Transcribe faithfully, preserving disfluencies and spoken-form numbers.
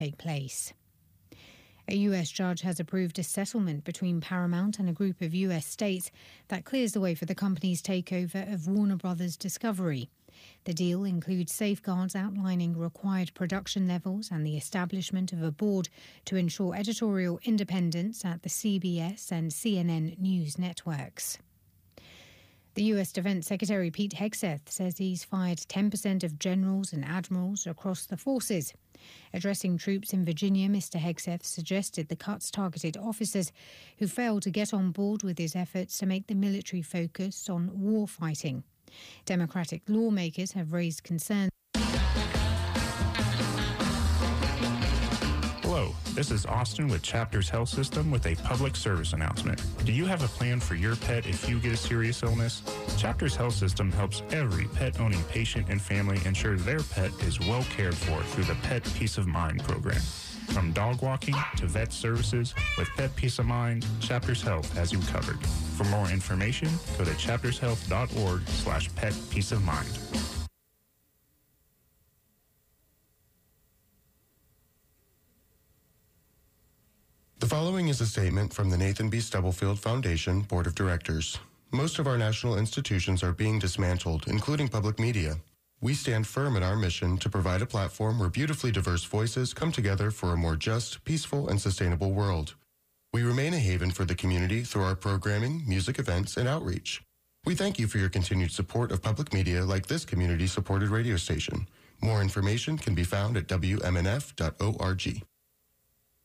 take place. A U S judge has approved a settlement between Paramount and a group of U S states that clears the way for the company's takeover of Warner Brothers Discovery. The deal includes safeguards outlining required production levels and the establishment of a board to ensure editorial independence at the C B S and C N N news networks. The U S Defense Secretary Pete Hegseth says he's fired ten percent of generals and admirals across the forces. Addressing troops in Virginia, Mister Hegseth suggested the cuts targeted officers who failed to get on board with his efforts to make the military focus on war fighting. Democratic lawmakers have raised concerns. Hello, this is Austin with Chapters Health System with a public service announcement. Do you have a plan for your pet if you get a serious illness? Chapters Health System helps every pet-owning patient and family ensure their pet is well cared for through the Pet Peace of Mind program. From dog walking to vet services, with Pet Peace of Mind, Chapters Health has you covered. For more information, go to chaptershealth.org slash pet peace of mind. The following is a statement from the Nathan B. Stubblefield Foundation Board of Directors. Most of our national institutions are being dismantled, including public media. We stand firm in our mission to provide a platform where beautifully diverse voices come together for a more just, peaceful, and sustainable world. We remain a haven for the community through our programming, music events, and outreach. We thank you for your continued support of public media like this community-supported radio station. More information can be found at W M N F dot org.